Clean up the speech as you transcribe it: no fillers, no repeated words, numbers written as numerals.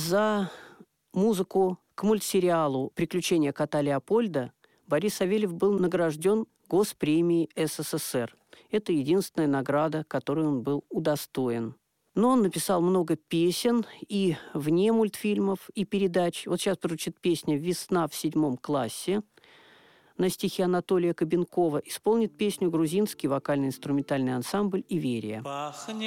За музыку к мультсериалу «Приключения кота Леопольда» Борис Савельев был награжден Госпремией СССР. Это единственная награда, которой он был удостоен. Но он написал много песен и вне мультфильмов, и передач. Вот сейчас прозвучит песня «Весна в 7 классе». На стихи Анатолия Кабенкова исполнит песню грузинский вокально-инструментальный ансамбль «Иверия».